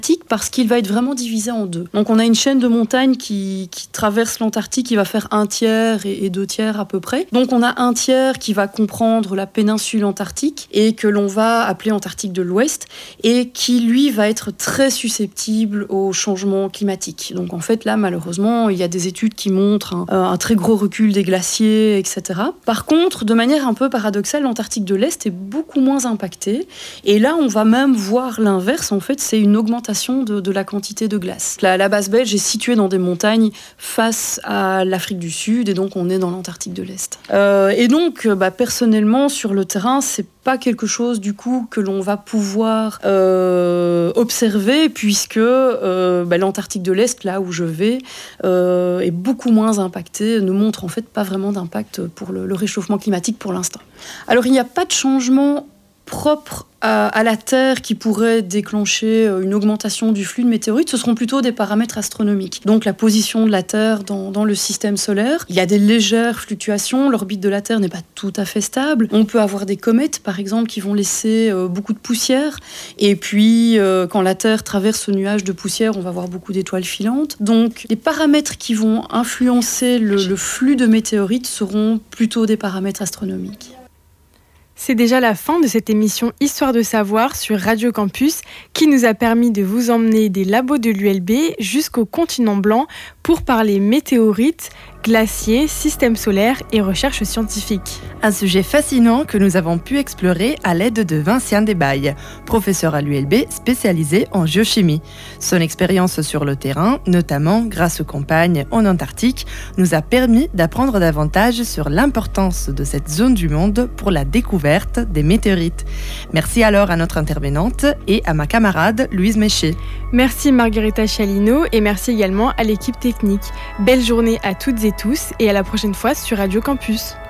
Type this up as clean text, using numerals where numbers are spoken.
parce qu'il va être vraiment divisé en deux. Donc on a une chaîne de montagnes qui traverse l'Antarctique, qui va faire 1/3 et 2/3 à peu près. Donc on a 1/3 qui va comprendre la péninsule antarctique et que l'on va appeler Antarctique de l'Ouest et qui lui va être très susceptible au changement climatique. Donc en fait là malheureusement il y a des études qui montrent un très gros recul des glaciers, etc. Par contre, de manière un peu paradoxale, l'Antarctique de l'Est est beaucoup moins impactée et là on va même voir l'inverse. En fait c'est une augmentation de la quantité de glace. La base belge est située dans des montagnes face à l'Afrique du Sud et donc on est dans l'Antarctique de l'Est. Et donc personnellement sur le terrain c'est pas quelque chose du coup que l'on va pouvoir observer puisque l'Antarctique de l'Est, là où je vais, est beaucoup moins impacté, ne montre en fait pas vraiment d'impact pour le réchauffement climatique pour l'instant. Alors il n'y a pas de changement propre à la Terre qui pourrait déclencher une augmentation du flux de météorites, ce seront plutôt des paramètres astronomiques. Donc la position de la Terre dans le système solaire. Il y a des légères fluctuations, l'orbite de la Terre n'est pas tout à fait stable. On peut avoir des comètes, par exemple, qui vont laisser beaucoup de poussière. Et puis, quand la Terre traverse ce nuage de poussière, on va avoir beaucoup d'étoiles filantes. Donc les paramètres qui vont influencer le flux de météorites seront plutôt des paramètres astronomiques. C'est déjà la fin de cette émission Histoire de savoir sur Radio Campus qui nous a permis de vous emmener des labos de l'ULB jusqu'au continent blanc pour parler météorites, glaciers, système solaire et recherche scientifique. Un sujet fascinant que nous avons pu explorer à l'aide de Vincent Desbailles, professeur à l'ULB spécialisé en géochimie. Son expérience sur le terrain, notamment grâce aux campagnes en Antarctique, nous a permis d'apprendre davantage sur l'importance de cette zone du monde pour la découverte des météorites. Merci alors à notre intervenante et à ma camarade Louise Méché. Merci Margherita Chalino et merci également à l'équipe technique. Belle journée à toutes et tous et à la prochaine fois sur Radio Campus.